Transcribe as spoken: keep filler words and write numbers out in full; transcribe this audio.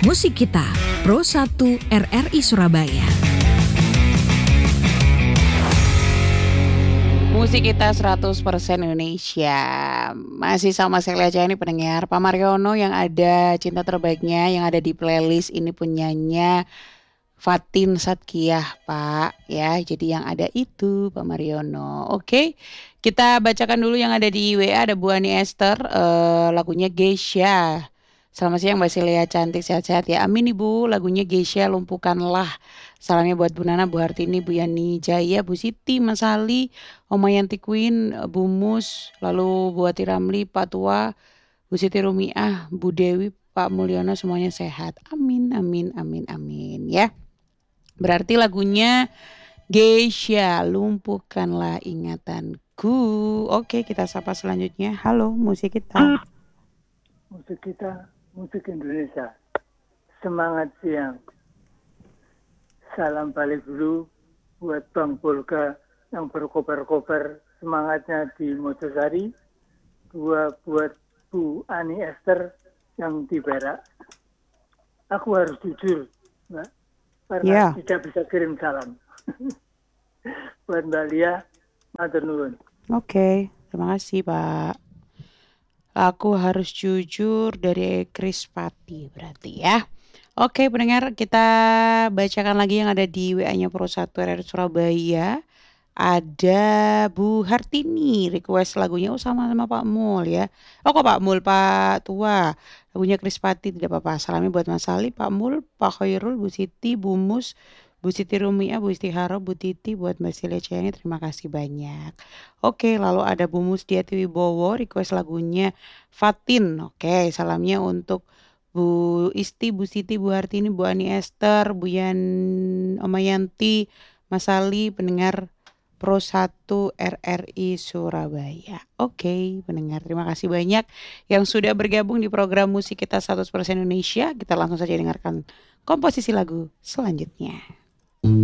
Musik Kita, Pro satu R R I Surabaya. Musik Kita seratus persen Indonesia. Masih sama saya aja nih pendengar. Pak Mariono yang ada cinta terbaiknya, yang ada di playlist ini punyanya Fatin Satkiah, Pak. Ya, jadi yang ada itu Pak Mariono. Oke, kita bacakan dulu yang ada di W A. Ada Bu Ani Esther, eh, lagunya Geisha. Selamat siang Mbak Silea, cantik sehat-sehat ya. Amin Ibu, lagunya Geisha lumpuhkanlah. Salamnya buat Bu Nana, Bu Hartini, Bu Yani Jaya, Bu Siti, Mas Ali, Oma Yanti Queen, Bu Mus, lalu Bu Ati Ramli, Pak Tua, Bu Siti Rumiah, Bu Dewi, Pak Mulyono, semuanya sehat. Amin, amin, amin, amin ya. Berarti lagunya Geisha, lumpuhkanlah ingatanku. Oke, kita sapa selanjutnya. Halo, musik kita. Musik kita, musik Indonesia. Semangat siang. Salam balik dulu buat Bang Bolga yang berkobar-kobar semangatnya di Mojosari. Dua buat Bu Ani Esther yang di Perak. Aku harus jujur, Mbak, karena Ya. tidak bisa kirim salam. Buat Mbak Lia, matur nuwun. Oke, terima kasih Pak. Aku harus jujur dari Krispati berarti ya. Oke pendengar, kita bacakan lagi yang ada di W A-nya Pro satu R R Surabaya. Ada Bu Hartini request lagunya, oh sama-sama Pak Mul ya. Oh kok Pak Mul, Pak Tua. Lagunya Krispati tidak apa-apa. Salamnya buat Mas Ali, Pak Mul, Pak Khairul, Bu Siti, Bu Mus, Bu Siti Rumia, Bu Istiharo, Bu Titi, buat Mbak Silya Ciani, terima kasih banyak. Oke, lalu ada Bu Musdiati Wibowo request lagunya Fatin. Oke, salamnya untuk Bu Isti, Bu Siti, Bu Hartini, Bu Ani Esther, Bu Yan Omayanti, Mas Ali, pendengar Pro satu R R I Surabaya. Oke, pendengar, terima kasih banyak yang sudah bergabung di program Musik Kita seratus persen Indonesia. Kita langsung saja dengarkan komposisi lagu selanjutnya.